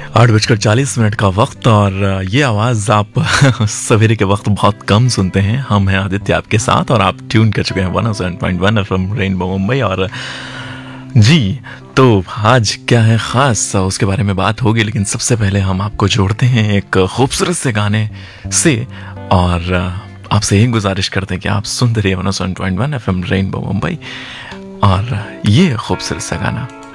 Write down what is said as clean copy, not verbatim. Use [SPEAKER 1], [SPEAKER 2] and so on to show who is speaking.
[SPEAKER 1] 8:40 का वक्त और ये आवाज़ आप सवेरे के वक्त बहुत कम सुनते हैं। हम हैं आदित्य आपके साथ और आप ट्यून कर चुके हैं 107.1 एफएम रेनबो मुंबई। और जी, तो आज क्या है ख़ास उसके बारे में बात होगी, लेकिन सबसे पहले हम आपको जोड़ते हैं एक खूबसूरत से गाने से और आपसे एक गुजारिश करते हैं कि आप सुनते रहिए 107.1 एफएम रेनबो मुंबई और ये खूबसूरत सा गाना